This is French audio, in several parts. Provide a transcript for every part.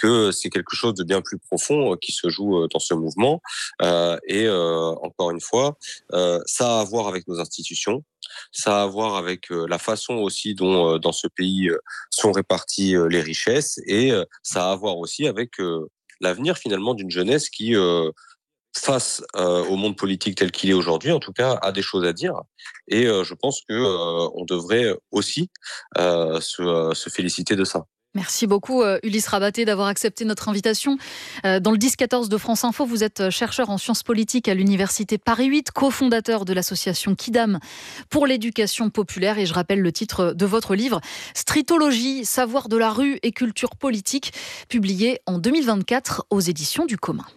que c'est quelque chose de bien plus profond qui se joue dans ce mouvement. Encore une fois, ça a à voir avec nos institutions, ça a à voir avec la façon aussi dont dans ce pays sont réparties les richesses, et ça a à voir aussi avec l'avenir finalement d'une jeunesse qui face au monde politique tel qu'il est aujourd'hui, en tout cas, a des choses à dire. Et je pense que on devrait aussi se féliciter de ça. Merci beaucoup Ulysse Rabaté d'avoir accepté notre invitation. Dans le 10-14 de France Info, vous êtes chercheur en sciences politiques à l'université Paris 8, cofondateur de l'association Kidam pour l'éducation populaire. Et je rappelle le titre de votre livre, Stritologie, savoir de la rue et culture politique, publié en 2024 aux éditions du Commun.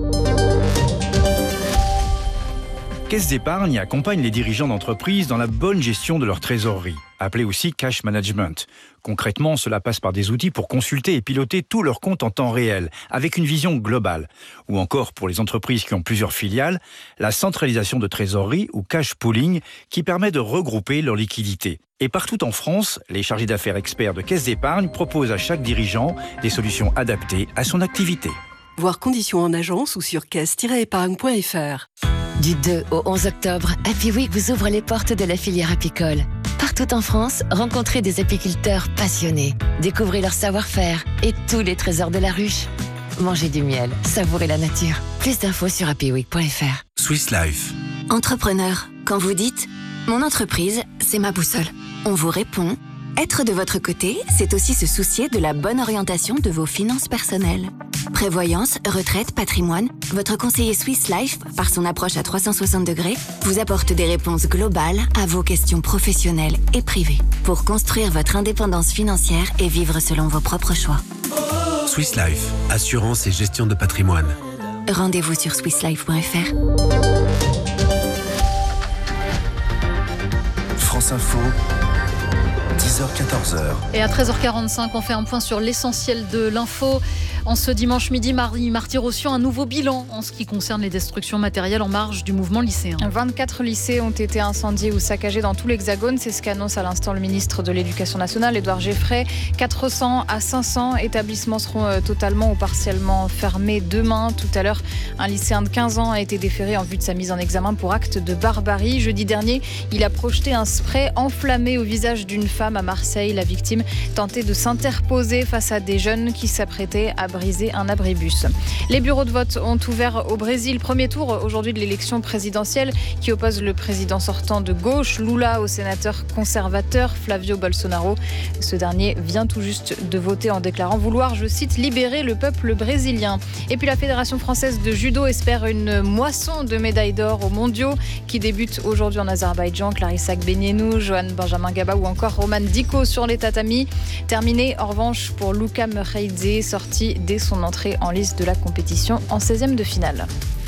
Caisse d'épargne accompagne les dirigeants d'entreprise dans la bonne gestion de leur trésorerie, appelée aussi cash management. Concrètement, cela passe par des outils pour consulter et piloter tous leurs comptes en temps réel, avec une vision globale. Ou encore, pour les entreprises qui ont plusieurs filiales, la centralisation de trésorerie ou cash pooling qui permet de regrouper leurs liquidités. Et partout en France, les chargés d'affaires experts de Caisse d'épargne proposent à chaque dirigeant des solutions adaptées à son activité. Voir conditions en agence ou sur caisse-épargne.fr. Du 2 au 11 octobre, Happy Week vous ouvre les portes de la filière apicole. Partout en France, rencontrez des apiculteurs passionnés. Découvrez leur savoir-faire et tous les trésors de la ruche. Mangez du miel, savourez la nature. Plus d'infos sur happyweek.fr. Swiss Life. Entrepreneur, quand vous dites « Mon entreprise, c'est ma boussole », on vous répond « Être de votre côté, c'est aussi se soucier de la bonne orientation de vos finances personnelles. » Prévoyance, retraite, patrimoine, votre conseiller Swiss Life, par son approche à 360 degrés, vous apporte des réponses globales à vos questions professionnelles et privées pour construire votre indépendance financière et vivre selon vos propres choix. Swiss Life, assurance et gestion de patrimoine. Rendez-vous sur swisslife.fr. France Info, 10h-14h. Et à 13h45, on fait un point sur l'essentiel de l'info. En ce dimanche midi, Marie-Marty-Rossian, un nouveau bilan en ce qui concerne les destructions matérielles en marge du mouvement lycéen. 24 lycées ont été incendiés ou saccagés dans tout l'Hexagone. C'est ce qu'annonce à l'instant le ministre de l'Éducation nationale, Édouard Geffray. 400 à 500 établissements seront totalement ou partiellement fermés demain. Tout à l'heure, un lycéen de 15 ans a été déféré en vue de sa mise en examen pour acte de barbarie. Jeudi dernier, il a projeté un spray enflammé au visage d'une femme à Marseille. La victime tentait de s'interposer face à des jeunes qui s'apprêtaient à briser un abribus. Les bureaux de vote ont ouvert au Brésil. Premier tour aujourd'hui de l'élection présidentielle qui oppose le président sortant de gauche, Lula, au sénateur conservateur Flavio Bolsonaro. Ce dernier vient tout juste de voter en déclarant vouloir, je cite, libérer le peuple brésilien. Et puis la Fédération française de judo espère une moisson de médailles d'or aux mondiaux qui débutent aujourd'hui en Azerbaïdjan. Clarissa Agbenienou, Johan Benjamin Gaba ou encore Roman Diko sur les tatamis. Terminé en revanche pour Luka Mekheidze, sorti dès son entrée en lice de la compétition en 16e de finale.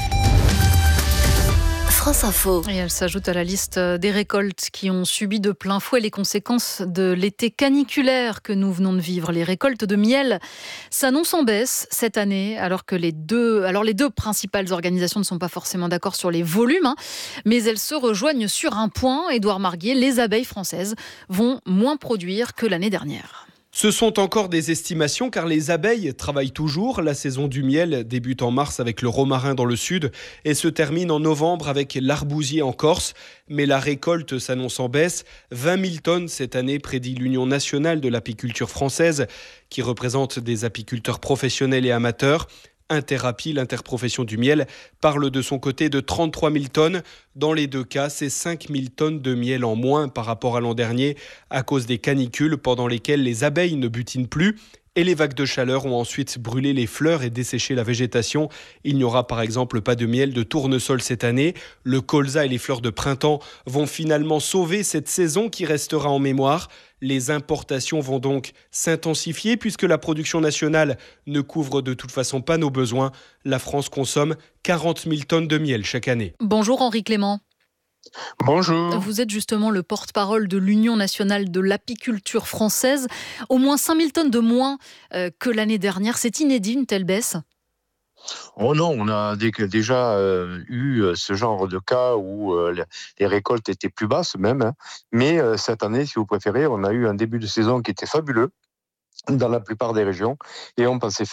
France Info. Et elle s'ajoute à la liste des récoltes qui ont subi de plein fouet les conséquences de l'été caniculaire que nous venons de vivre. Les récoltes de miel s'annoncent en baisse cette année, alors que les deux principales organisations ne sont pas forcément d'accord sur les volumes, mais elles se rejoignent sur un point. Édouard Marguier, les abeilles françaises vont moins produire que l'année dernière. Ce sont encore des estimations car les abeilles travaillent toujours. La saison du miel débute en mars avec le romarin dans le sud et se termine en novembre avec l'arbousier en Corse. Mais la récolte s'annonce en baisse. 20 000 tonnes cette année, prédit l'Union nationale de l'apiculture française, qui représente des apiculteurs professionnels et amateurs. Interapi, l'interprofession du miel, parle de son côté de 33 000 tonnes. Dans les deux cas, c'est 5 000 tonnes de miel en moins par rapport à l'an dernier à cause des canicules pendant lesquelles les abeilles ne butinent plus. Et les vagues de chaleur ont ensuite brûlé les fleurs et desséché la végétation. Il n'y aura par exemple pas de miel de tournesol cette année. Le colza et les fleurs de printemps vont finalement sauver cette saison qui restera en mémoire. Les importations vont donc s'intensifier puisque la production nationale ne couvre de toute façon pas nos besoins. La France consomme 40 000 tonnes de miel chaque année. Bonjour Henri Clément. Bonjour. Vous êtes justement le porte-parole de l'Union nationale de l'apiculture française. Au moins 5 000 tonnes de moins que l'année dernière. C'est inédit, une telle baisse ? Oh non, on a déjà eu ce genre de cas où les récoltes étaient plus basses même. Mais cette année, si vous préférez, on a eu un début de saison qui était fabuleux dans la plupart des régions. Et on pensait